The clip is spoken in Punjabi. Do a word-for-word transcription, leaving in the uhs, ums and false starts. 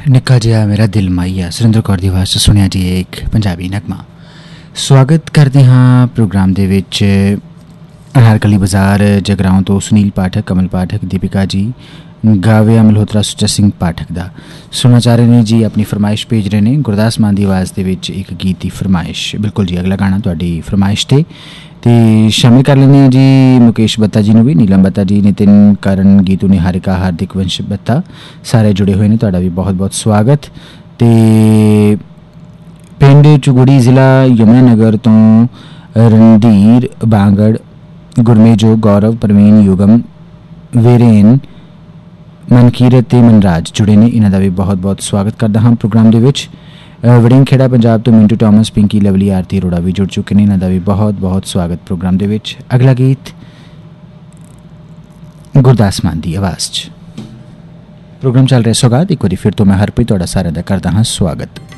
निक्का जिहा मेरा दिल माईया सुरिंदर कौर ਦੀ ਆਵਾਜ਼ 'ਚ ਸੁਣਿਆ ਜੀ ਇੱਕ ਪੰਜਾਬੀ ਨਗਮਾ। ਸਵਾਗਤ ਕਰਦੇ ਹਾਂ ਪ੍ਰੋਗਰਾਮ ਦੇ ਵਿੱਚ ਅਨਾਰਕਲੀ ਬਾਜ਼ਾਰ ਜਗਰਾਉਂ ਤੋਂ ਸੁਨੀਲ ਪਾਠਕ, ਕਮਲ ਪਾਠਕ, ਦੀਪਿਕਾ ਜੀ, ਗਾਵਿਆ ਮਲਹੋਤਰਾ, ਸੁੱਚਾ ਸਿੰਘ ਪਾਠਕ ਦਾ ਸੁਣਨਾ ਚਾਹ ਰਹੇ ਨੇ ਜੀ। ਆਪਣੀ ਫਰਮਾਇਸ਼ ਭੇਜ ਰਹੇ ਨੇ ਗੁਰਦਾਸ ਮਾਨ ਦੀ ਆਵਾਜ਼ ਦੇ ਵਿੱਚ ਇੱਕ ਗੀਤ ਦੀ ਫਰਮਾਇਸ਼। ਬਿਲਕੁਲ ਜੀ, ਅਗਲਾ ਗਾਣਾ ਤੁਹਾਡੀ ਫਰਮਾਇਸ਼ 'ਤੇ ਅਤੇ ਸ਼ਾਮਿਲ ਕਰ ਲੈਂਦੇ ਹਾਂ ਜੀ ਮੁਕੇਸ਼ ਬੱਤਾ ਜੀ ਨੂੰ ਵੀ, ਨੀਲਮ ਬੱਤਾ ਜੀ, ਨਿਤਿਨ ਕਰਨ, ਗੀਤੂ ਨਿਹਾਰਿਕਾ, ਹਾਰਦਿਕ ਵੰਸ਼ ਬੱਤਾ, ਸਾਰੇ ਜੁੜੇ ਹੋਏ ਨੇ। ਤੁਹਾਡਾ ਵੀ ਬਹੁਤ ਬਹੁਤ ਸਵਾਗਤ। ਅਤੇ ਪਿੰਡ ਚੁਗੜੀ ਜ਼ਿਲ੍ਹਾ ਯਮੁਨਾ ਨਗਰ ਤੋਂ ਰਣਧੀਰ ਬਾਂਗੜ, ਗੁਰਮੇਜੋ, ਗੌਰਵ, ਪ੍ਰਵੀਨ, ਯੁਗਮ, ਵੀਰੇਨ, ਮਨਕੀਰਤ ਅਤੇ ਮਨਰਾਜ ਜੁੜੇ ਨੇ। ਇਹਨਾਂ ਦਾ ਵੀ ਬਹੁਤ ਬਹੁਤ ਸਵਾਗਤ ਕਰਦਾ ਹਾਂ ਪ੍ਰੋਗਰਾਮ ਦੇ ਵਿੱਚ। ਵੜਿੰਗ ਖੇੜਾ ਪੰਜਾਬ ਤੋਂ ਮਿੰਟੂ ਟੋਮਸ, ਪਿੰਕੀ, ਲਵਲੀ, ਆਰਤੀ ਅਰੋੜਾ ਵੀ ਜੁੜ ਚੁੱਕੇ ਨੇ। ਇਹਨਾਂ ਦਾ ਵੀ ਬਹੁਤ ਬਹੁਤ ਸਵਾਗਤ ਪ੍ਰੋਗਰਾਮ ਦੇ ਵਿੱਚ। ਅਗਲਾ ਗੀਤ ਗੁਰਦਾਸ ਮਾਨ ਦੀ ਆਵਾਜ਼ 'ਚ ਪ੍ਰੋਗਰਾਮ ਚੱਲ ਰਿਹਾ। ਸੌਗਾਤ ਇੱਕ ਵਾਰੀ ਫਿਰ ਤੋਂ ਮੈਂ ਹਰਪ੍ਰੀਤ ਤੁਹਾਡਾ ਸਾਰਿਆਂ ਦਾ ਕਰਦਾ ਹਾਂ ਸਵਾਗਤ।